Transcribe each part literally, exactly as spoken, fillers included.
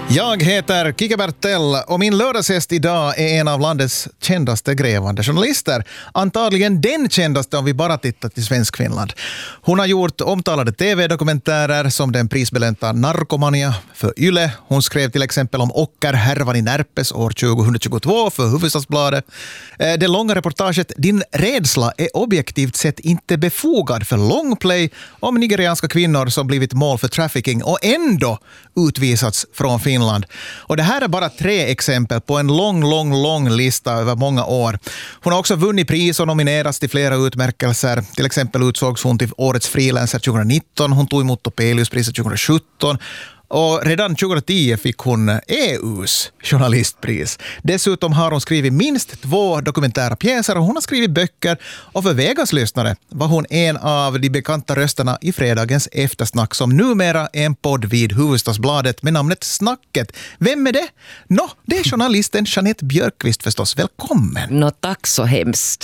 Jag heter Kike Bertell och min lördagsgäst idag är en av landets kändaste grävande journalister. Antagligen den kändaste om vi bara tittar till Svenskfinland. Hon har gjort omtalade tv-dokumentärer som den prisbelönta Narkomania för Yle. Hon skrev till exempel om ockerhärvan i Närpes år tjugohundratjugotvå för Hufvudstadsbladet. Det långa reportaget Din rädsla är objektivt sett inte befogad för longplay om nigerianska kvinnor som blivit mål för trafficking och ändå utvisats från Finland. Och det här är bara tre exempel på en lång, lång, lång lista över många år. Hon har också vunnit pris och nominerats till flera utmärkelser. Till exempel utsågs hon till Årets frilanser tjugohundranitton. Hon tog emot Topeliuspriset tjugohundrasjutton. Och redan tjugohundratio fick hon E U:s journalistpris. Dessutom har hon skrivit minst två dokumentära pjäser och hon har skrivit böcker. Och för Vegas-lyssnare var hon en av de bekanta rösterna i fredagens eftersnack som numera är en podd vid Hufvudstadsbladet med namnet Snacket. Vem är det? Nå, det är journalisten Jeanette Björkqvist förstås. Välkommen. Nå, tack så hemskt.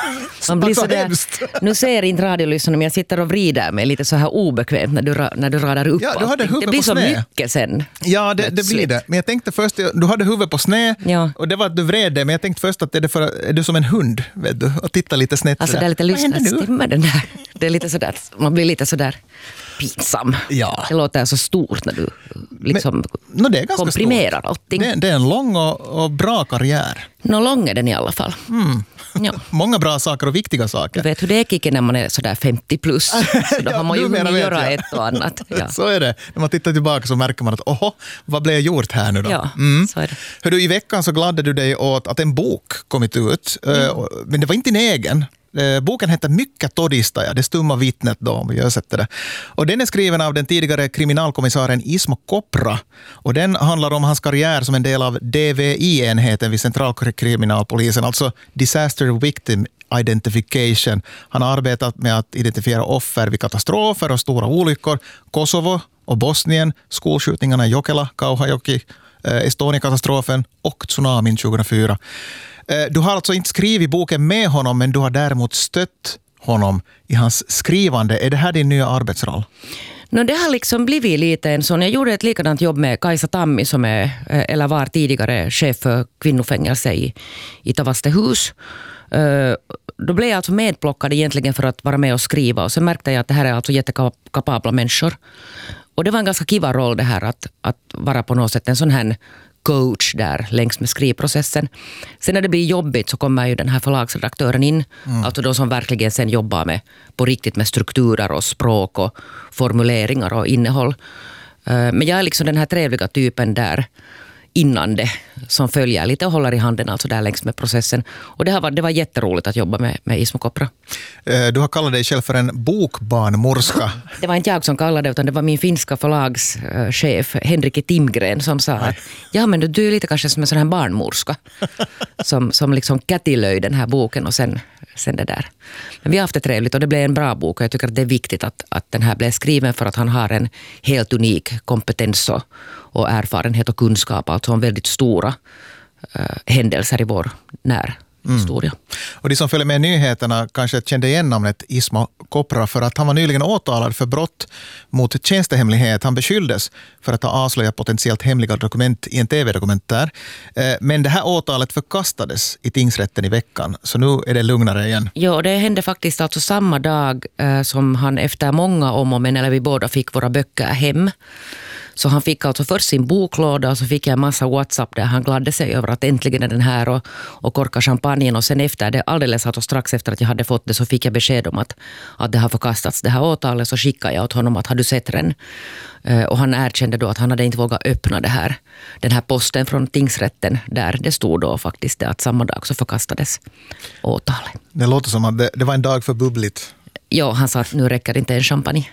Man blir så så där, hemskt. nu ser inte radiolyssnarna men jag sitter och vrider mig lite så här obekvämt när du, ra- när du radar upp Ja, du allt. hade huvudet Det blir på så sned. mycket sen. Ja, det, det blir det. Men jag tänkte först, du hade huvudet på sned Ja. och det var att du vred dig. Men jag tänkte först att det är, för, är du som en hund, vet du, och titta lite snett. Alltså det är lite Vad händer nu? lyssnarstämma den där. Det är lite sådär, man blir lite sådär pinsam. Ja. Det låter så stort när du liksom Men, no, det är ganska komprimerar stort. allting. Det, det är en lång och, och bra karriär. Nå, lång är den i alla fall. Mm. Ja. Många bra saker och viktiga Du saker. vet hur det är, Kike, när man är sådär femtio plus. Så då Ja, har man ju numera hunnit vet göra jag. ett och annat. Ja, Så är det. När man tittar tillbaka så märker man att oho, vad blev gjort här nu då? ja så är det. Hör du, i veckan så gladde du dig åt att en bok kommit ut. Mm. Men det var inte din egen. Boken heter Mycket todistaja, det stumma vittnet då, om vi översätter det. Och den är skriven av den tidigare kriminalkommissaren Ismo Kopra. Och den handlar om hans karriär som en del av D V I-enheten vid centralkriminalpolisen, alltså Disaster Victim Identification. Han har arbetat med att identifiera offer vid katastrofer och stora olyckor. Kosovo och Bosnien, skolskjutningarna i Jokela, Kauhajoki, Estonia-katastrofen och tsunamin tjugohundrafyra. Du har alltså inte skrivit boken med honom, men du har däremot stött honom i hans skrivande. Är det här din nya arbetsroll? No, det har liksom blivit lite en sån. Jag gjorde ett likadant jobb med Kajsa Tammi som är, eller var tidigare chef för kvinnofängelse i, i Tavastehus. Då blev jag alltså medplockad egentligen för att vara med och skriva. Och sen märkte jag att det här är alltså jättekapabla människor. Och det var en ganska kiva roll det här att, att vara på något sätt en sån här coach där längs med skrivprocessen. Sen när det blir jobbigt så kommer ju den här förlagsredaktören in. Mm. Alltså de som verkligen sen jobbar med, på riktigt med strukturer och språk och formuleringar och innehåll. Men jag är liksom den här trevliga typen där innan det som följer lite och håller i handen alltså där längs med processen. Och det, har varit, det var jätteroligt att jobba med, med Ismo Kopra. Du har kallat dig själv för en bokbarnmorska. Det var inte jag som kallade det utan det var min finska förlagschef Henrik Timgren som sa att ja men du är lite kanske som en sån här barnmorska som, som liksom kättilöj den här boken och sen, sen det där. Men vi har haft det trevligt och det blev en bra bok och jag tycker att det är viktigt att, att den här blev skriven för att han har en helt unik kompetens och, och erfarenhet och kunskap, alltså om väldigt stora uh, händelser i vår närhistoria. Mm. Och de som följer med nyheterna kanske kände igen namnet Ismo Kopra för att han var nyligen åtalad för brott mot tjänstehemlighet. Han beskylldes för att ha avslöjat potentiellt hemliga dokument i en tv-dokumentär. Men det här åtalet förkastades i tingsrätten i veckan, så nu är det lugnare igen. Ja, det hände faktiskt alltså samma dag eh, som han efter många om och men eller vi båda fick våra böcker hem. Så han fick alltså först sin boklåda och så fick jag en massa WhatsApp där han gladde sig över att äntligen är den här och, och korka champagnen. Och sen efter det, alldeles alltså strax efter att jag hade fått det så fick jag besked om att, att det har förkastats det här åtalet. Så skickade jag åt honom att har du sett den? Uh, och han erkände då att han hade inte vågat öppna det här, den här posten från tingsrätten där det stod då faktiskt det att samma dag så förkastades åtalet. Det låter som att det, det var en dag för bubbligt. Ja, han sa att nu räcker inte en champagne.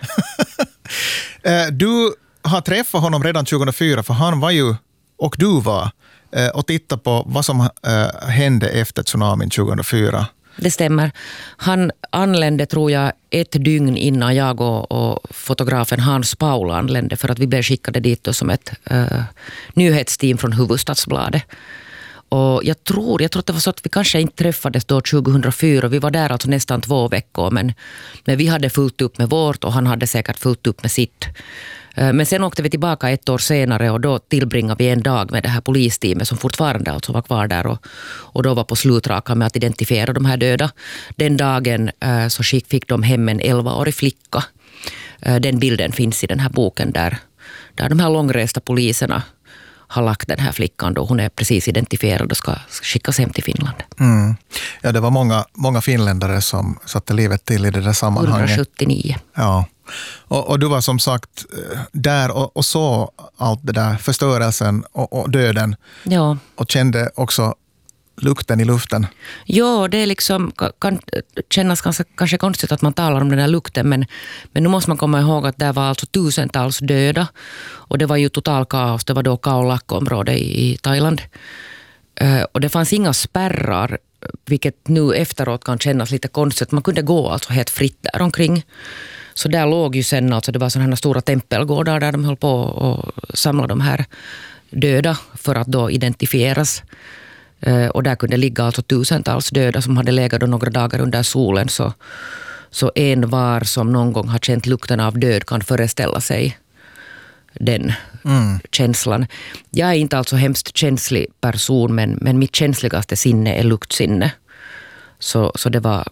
uh, du har träffat honom redan tjugohundrafyra för han var ju, och du var, och tittade på vad som hände efter tsunamin tjugohundrafyra. Det stämmer. Han anlände tror jag ett dygn innan jag och, och fotografen Hans Paul anlände för att vi blev skickade dit som ett uh, nyhetsteam från Hufvudstadsbladet. Och jag tror, jag tror att det var så att vi kanske inte träffades då tjugohundrafyra. Vi var där alltså nästan två veckor men, men vi hade fullt upp med vårt och han hade säkert fullt upp med sitt. Men sen åkte vi tillbaka ett år senare och då tillbringade vi en dag med det här polisteamet som fortfarande alltså var kvar där och, och då var på slutrakan med att identifiera de här döda. Den dagen så fick de hem en elvaårig flicka. Den bilden finns i den här boken där, där de här långresta poliserna har lagt den här flickan då. Hon är precis identifierad och ska skickas hem till Finland. Mm. Ja, det var många, många finländare som satte livet till i det där sammanhanget. etthundrasjuttionio. Ja. Och, och du var som sagt där och, och så allt det där, förstörelsen och, och döden. Ja. Och kände också lukten i luften. Ja, det är liksom, kan kännas ganska, kanske konstigt att man talar om den där lukten, men, men nu måste man komma ihåg att det var alltså tusentals döda och det var ju total kaos. Det var då Khao Lak-område i, i Thailand. Uh, och det fanns inga spärrar, vilket nu efteråt kan kännas lite konstigt. Man kunde gå alltså helt fritt där omkring. Så där låg ju sen, alltså det var sådana här stora tempelgårdar där de höll på att samla de här döda för att då identifieras. Och där kunde ligga alltså tusentals döda som hade legat då några dagar under solen. Så, så en var som någon gång har känt lukten av död kan föreställa sig den mm. känslan. Jag är inte alltså hemskt känslig person, men, men mitt känsligaste sinne är luktsinne. Så, så det var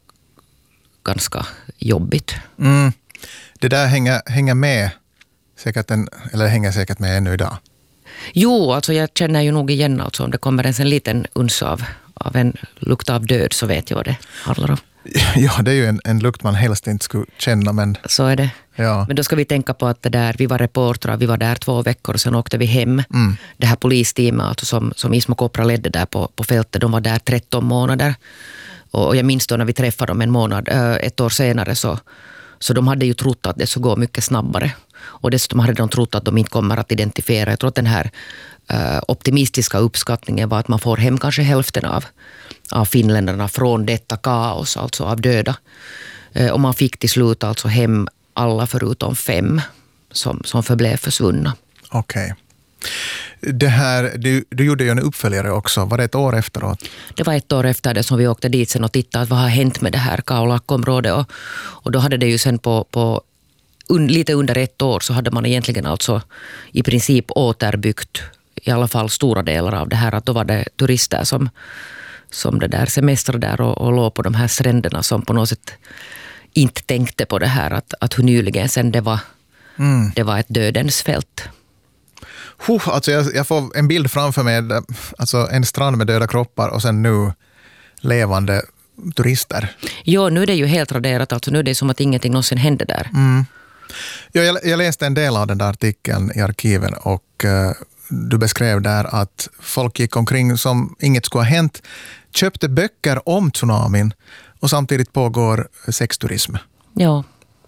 ganska jobbigt. Mm. Det där hänger, hänger med säkert en, eller hänger säkert med ännu idag. Jo, alltså jag känner ju nog igen alltså om det kommer en, en liten uns av, av en lukt av död så vet jag vad det handlar om. Ja, det är ju en, en lukt man helst inte skulle känna. Men så är det. Ja. Men då ska vi tänka på att det där, vi var reportrar, vi var där två veckor och sen åkte vi hem. Mm. Det här polisteamet alltså som, som Ismo Kopra ledde där på, på fältet, de var där tretton månader. Och, och jag minns då när vi träffade dem en månad, äh, ett år senare så, så de hade ju trott att det skulle gå mycket snabbare. Och dessutom hade de trott att de inte kommer att identifiera. Jag tror att den här uh, optimistiska uppskattningen var att man får hem kanske hälften av, av finländarna från detta kaos, alltså av döda. Uh, och man fick till slut alltså hem alla förutom fem som, som förblev försvunna. Okej. Okay. Det här, du, du gjorde ju en uppföljare också. Var det ett år efteråt? Det var ett år efter det som vi åkte dit sen och tittade vad har hänt med det här Khao Lak-området. Och, och då hade det ju sen på, på un, lite under ett år så hade man egentligen alltså i princip återbyggt i alla fall stora delar av det här. Att då var det turister som, som det där semester där och, och låg på de här stränderna som på något sätt inte tänkte på det här. Att, att hur nyligen sen det var, mm. det var ett dödens fält. Huh, alltså jag, jag får en bild framför mig, alltså en strand med döda kroppar och sen nu levande turister. Ja, nu är det ju helt raderat, alltså nu är det som att ingenting någonsin hände där. Mm. Ja, jag, jag läste en del av den där artikeln i arkiven och uh, du beskrev där att folk gick omkring som inget skulle ha hänt, köpte böcker om tsunamin och samtidigt pågår sexturism. Ja.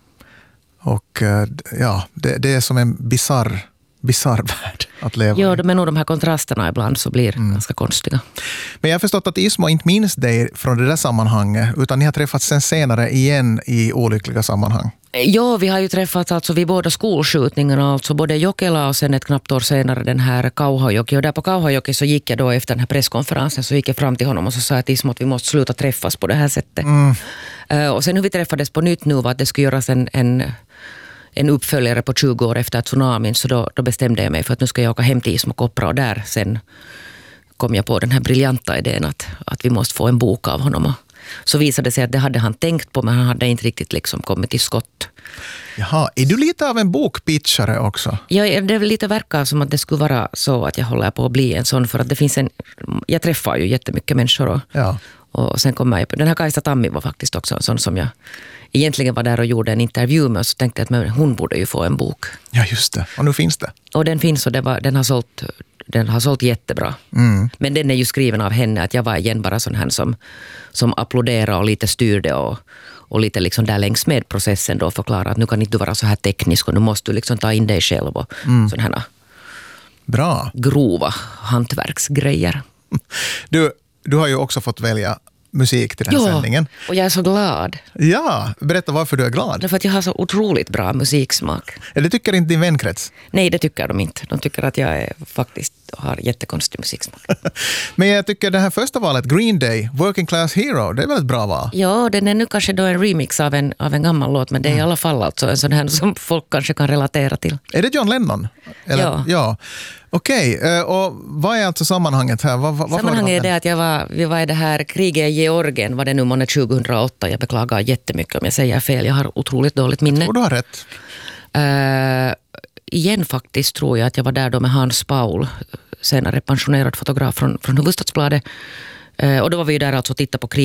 Och uh, ja, det, det är som en bizarr bizarr värld att leva ja, i. men nog de här kontrasterna ibland så blir mm. ganska konstiga. Men jag har förstått att Ismo inte minns dig från det där sammanhanget, utan ni har träffats sen senare igen i olyckliga sammanhang. Ja, vi har ju träffats alltså vid båda skolskjutningarna, alltså både Jokela och sen ett knappt år senare den här Kauhajoki. Och där på Kauhajoki så gick jag då efter den här presskonferensen så gick jag fram till honom och så sa att Ismo att vi måste sluta träffas på det här sättet. Mm. Uh, och sen hur vi träffades på nytt nu var att det skulle göras en, en en uppföljare på tjugo år efter tsunamin, så då, då bestämde jag mig för att nu ska jag åka hem till Ismo Kopra och där sen kom jag på den här briljanta idén att, att vi måste få en bok av honom. Och så visade det sig att det hade han tänkt på, men han hade inte riktigt liksom kommit till skott. Jaha, är du lite av en bokpitchare också? Ja, det lite verkar som att det skulle vara så att jag håller på att bli en sån, för att det finns en, jag träffar ju jättemycket människor och, ja. och sen kommer jag på, den här Kaisa Tammi var faktiskt också en sån som jag egentligen var där och gjorde en intervju med, och så tänkte jag att men hon borde ju få en bok. Ja, just det. Och nu finns det. Och den finns och det var, den har sålt den har sålt jättebra. Mm. Men den är ju skriven av henne att jag var igen bara sån här som, som applåderade och lite styrde och, och lite liksom där längs med processen då förklara att nu kan inte du vara så här teknisk och nu måste du liksom ta in dig själv och mm. sån här bra. grova hantverksgrejer. Du, du har ju också fått välja musik till den här ja, sändningen. Och jag är så glad. Ja, berätta varför du är glad. Därför att jag har så otroligt bra musiksmak. Ja, det tycker inte din vänkrets? Nej, det tycker de inte. De tycker att jag är faktiskt har jättekonstig musiksmak. Men jag tycker det här första valet, Green Day, Working Class Hero, det är väl ett bra val? Ja, den är nu kanske då en remix av en, av en gammal låt, men det är mm. i alla fall alltså en sån här som folk kanske kan relatera till. Är det John Lennon? Eller? Ja. ja. Okej, okay. Och vad är alltså sammanhanget här? Vad, vad sammanhanget är det att jag var, vi var i det här kriget i Georgien, var det nu månne tjugohundraåtta. Jag beklagar jättemycket om jag säger fel, jag har otroligt dåligt minne. Och du har rätt. Uh, igen faktiskt tror jag att jag var där då med Hans Paul, senare pensionerad fotograf från, från Hufvudstadsbladet. Uh, och då var vi där alltså och tittade på kriget.